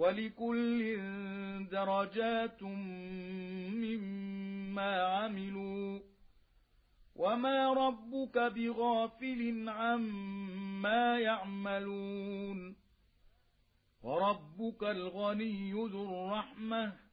ولكل درجات مما عملوا وما ربك بغافل عما يعملون وربك الغني ذو الرحمة